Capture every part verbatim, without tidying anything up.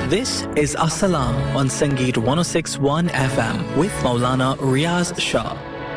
This is As-Salam on Sangeet one oh six point one F M with Maulana Riaz Shah.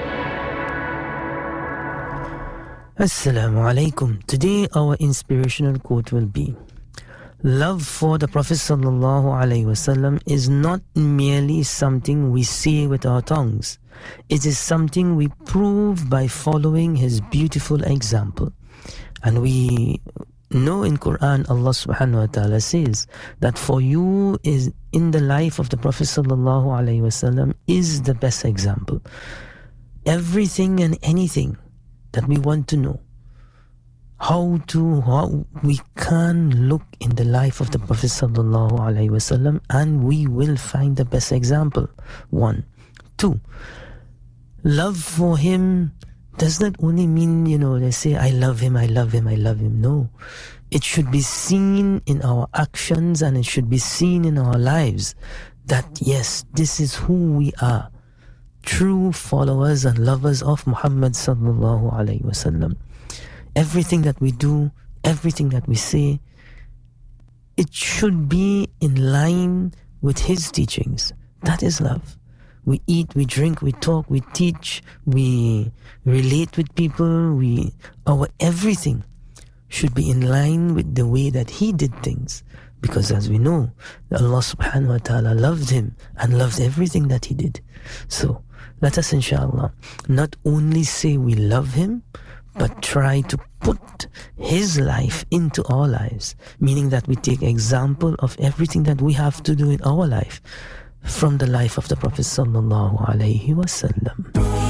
Assalamu alaikum. Today our inspirational quote will be: love for the Prophet sallallahu alaihi wasallam is not merely something we say with our tongues. It is something we prove by following his beautiful example. And we know in Quran Allah subhanahu wa ta'ala says that for you is in the life of the Prophet sallallahu alaihi wasallam is the best example. Everything and anything that we want to know, how to how we can look in the life of the Prophet sallallahu alaihi wasallam, and we will find the best example. One, two, love for him does not only mean, you know, they say I love him, I love him, I love him. No, it should be seen in our actions, and it should be seen in our lives that yes, this is who we are, true followers and lovers of Muhammad sallallahu alaihi wasallam. Everything that we do, everything that we say, it should be in line with his teachings. That is love. We eat, we drink, we talk, we teach, we relate with people, we our everything should be in line with the way that he did things. Because as we know, Allah subhanahu wa ta'ala loved him and loved everything that he did. So let us inshallah not only say we love him, but try to put his life into our lives, meaning that we take example of everything that we have to do in our life from the life of the Prophet sallallahu alaihi wasallam.